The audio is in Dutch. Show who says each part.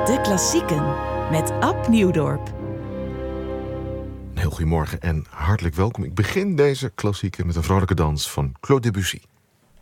Speaker 1: De Klassieken met Ab Nieuwdorp.
Speaker 2: Heel goedemorgen en hartelijk welkom. Ik begin deze klassieken met een vrolijke dans van Claude Debussy.